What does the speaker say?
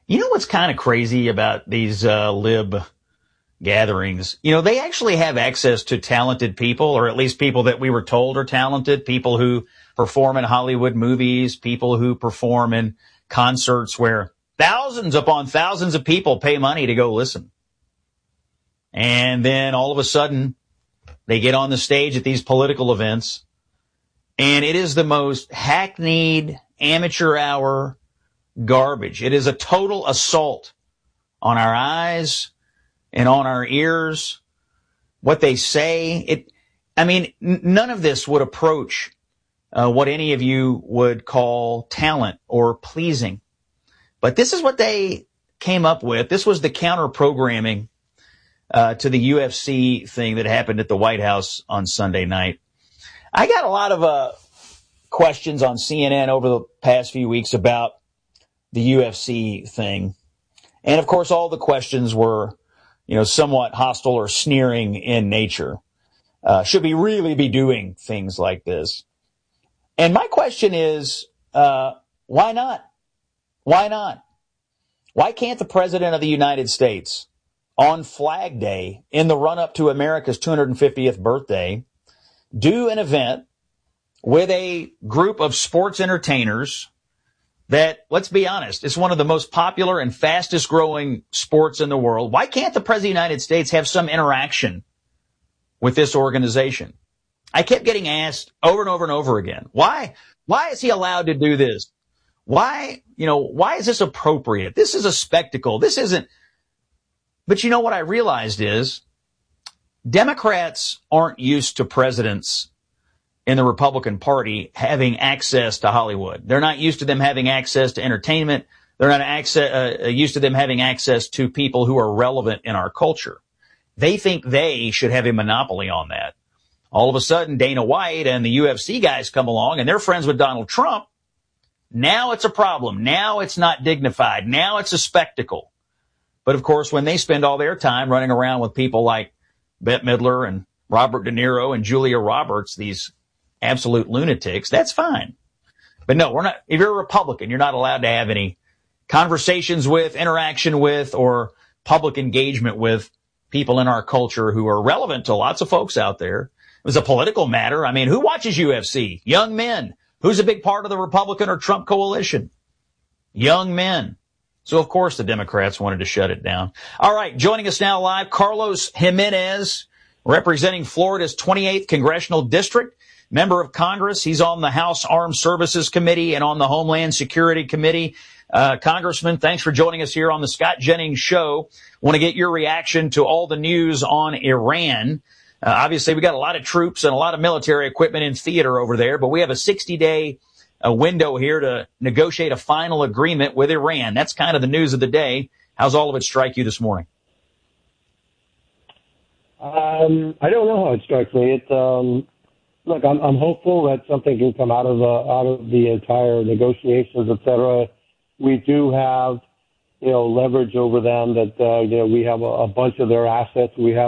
You know what's kind of crazy about these lib gatherings? You know, they actually have access to talented people, or at least people that we were told are talented, people who perform in Hollywood movies, people who perform in concerts where thousands upon thousands of people pay money to go listen. And then all of a sudden, they get on the stage at these political events, and it is the most hackneyed, amateur hour garbage. It is a total assault on our eyes and on our ears. What they say, none of this would approach what any of you would call talent or pleasing. But this is what they came up with. This was the counter programming to the UFC thing that happened at the White House on Sunday night. I got a lot of questions on CNN over the past few weeks about the UFC thing. And of course, all the questions were, somewhat hostile or sneering in nature. Should we really be doing things like this? And my question is, why not? Why not? Why can't the President of the United States on Flag Day, in the run-up to America's 250th birthday, do an event with a group of sports entertainers that, let's be honest, is one of the most popular and fastest growing sports in the world? Why can't the President of the United States have some interaction with this organization? I kept getting asked over and over and over again, why is he allowed to do this? Why is this appropriate? This is a spectacle. This isn't. But you know what I realized is Democrats aren't used to presidents in the Republican Party having access to Hollywood. They're not used to them having access to entertainment. They're not used to them having access to people who are relevant in our culture. They think they should have a monopoly on that. All of a sudden, Dana White and the UFC guys come along and they're friends with Donald Trump. Now it's a problem. Now it's not dignified. Now it's a spectacle. But of course, when they spend all their time running around with people like Bette Midler and Robert De Niro and Julia Roberts, these absolute lunatics, that's fine. But no, we're not. If you're a Republican, you're not allowed to have any conversations with, interaction with, or public engagement with people in our culture who are relevant to lots of folks out there. It was a political matter. I mean, who watches UFC? Young men. Who's a big part of the Republican or Trump coalition? Young men. So, of course, the Democrats wanted to shut it down. All right, joining us now live, Carlos Jimenez, representing Florida's 28th Congressional District, member of Congress. He's on the House Armed Services Committee and on the Homeland Security Committee. Congressman, thanks for joining us here on the Scott Jennings Show. Want to get your reaction to all the news on Iran. Obviously, we got a lot of troops and a lot of military equipment in theater over there, but we have a 60-day window here to negotiate a final agreement with Iran. That's kind of the news of the day. How's all of it strike you this morning? I don't know how it strikes me. Look, I'm hopeful that something can come out of the entire negotiations, et cetera. We do have, leverage over them that, we have a bunch of their assets. We have